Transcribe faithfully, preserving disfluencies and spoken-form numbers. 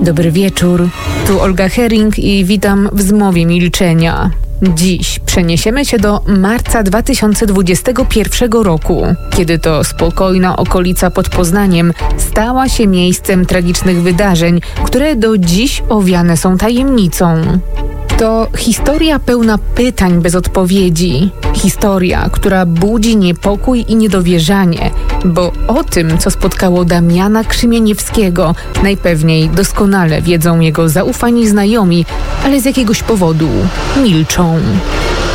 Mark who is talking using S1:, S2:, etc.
S1: Dobry wieczór, tu Olga Hering i witam w Zmowie Milczenia. Dziś przeniesiemy się do marca dwa tysiące dwudziestego pierwszego roku, kiedy to spokojna okolica pod Poznaniem stała się miejscem tragicznych wydarzeń, które do dziś owiane są tajemnicą. To historia pełna pytań bez odpowiedzi. Historia, która budzi niepokój i niedowierzanie, bo o tym, co spotkało Damiana Krzymieniewskiego, najpewniej doskonale wiedzą jego zaufani znajomi, ale z jakiegoś powodu milczą.